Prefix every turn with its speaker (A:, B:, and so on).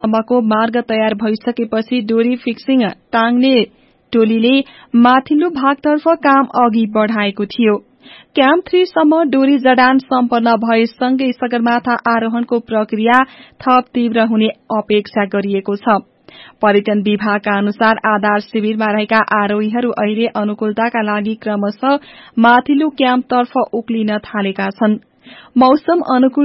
A: सम्मको मार्ग तयार भइसकेपछि डोरी फिक्सिङ टाङ्ने टोलीले माथिल्लो भागतर्फ काम अघि बढ़ाएको थियो। क्याम्प 3 सम्म डोरी जडान सम्पन्न भएसँगै सगरमाथा आरोहणको प्रक्रिया थप तीव्र हुने अपेक्षा गरिएको छ। पर्यटन विभागका अनुसार आधार शिविरमा रहेका आरोहीहरू अहिले अनुकूलताका लागि क्रमशः माथिल्लो क्याम्पतर्फ उक्लिन थालेका छन्। मौसम अनुकूल